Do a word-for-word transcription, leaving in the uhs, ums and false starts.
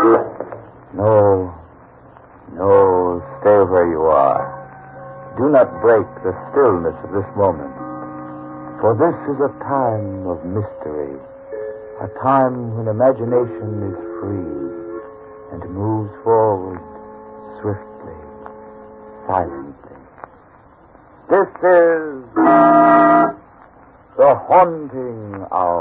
No, no, stay where you are. Do not break the stillness of this moment. For this is a time of mystery, a time when imagination is free and moves forward swiftly, silently. This is The Haunting Hour.